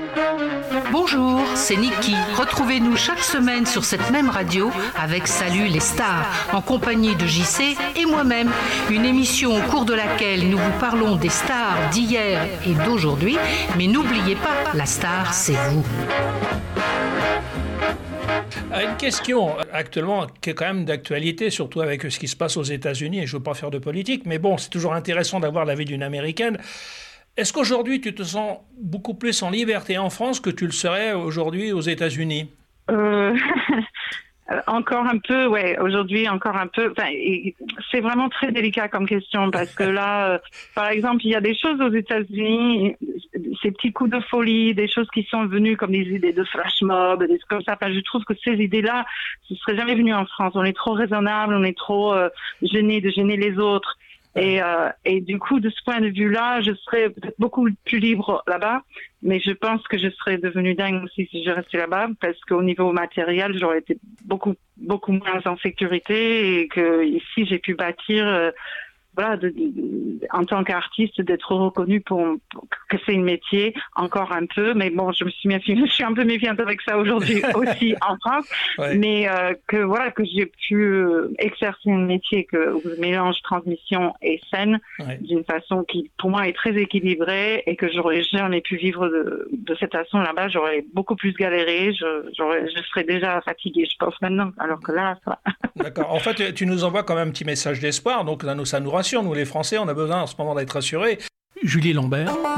Bonjour, c'est Niki. Retrouvez-nous chaque semaine sur cette même radio avec Salut les stars, en compagnie de JC et moi-même. Une émission au cours de laquelle nous vous parlons des stars d'hier et d'aujourd'hui. Mais n'oubliez pas, la star, c'est vous. Une question actuellement qui est quand même d'actualité, surtout avec ce qui se passe aux États-Unis, et je ne veux pas faire de politique, mais bon, c'est toujours intéressant d'avoir l'avis d'une Américaine. Est-ce qu'aujourd'hui tu te sens beaucoup plus en liberté en France que tu le serais aujourd'hui aux États-Unis? Encore un peu, ouais. Aujourd'hui, encore un peu. Enfin, c'est vraiment très délicat comme question parce que là, par exemple, il y a des choses aux États-Unis, ces petits coups de folie, des choses qui sont venues comme des idées de flash mob, des trucs comme ça. Enfin, je trouve que ces idées-là, ce serait jamais venu en France. On est trop raisonnable, on est trop gêné de gêner les autres. Et du coup, de ce point de vue-là, je serais peut-être beaucoup plus libre là-bas, mais je pense que je serais devenue dingue aussi si je restais là-bas, parce qu'au niveau matériel, j'aurais été beaucoup moins en sécurité et que ici, j'ai pu bâtir, en tant qu'artiste, d'être reconnu pour que c'est un métier, encore un peu, mais bon, je suis un peu méfiante avec ça aujourd'hui aussi en France, ouais. Mais que j'ai pu exercer un métier où je mélange transmission et scène, ouais, d'une façon qui, pour moi, est très équilibrée et que j'aurais jamais pu vivre de cette façon là-bas. J'aurais beaucoup plus galéré, je serais déjà fatiguée, je pense, maintenant, alors que là, ça va. D'accord. En fait, tu nous envoies quand même un petit message d'espoir, donc ça nous rassure, nous les Français, on a besoin en ce moment d'être rassurés. Julie Lambert.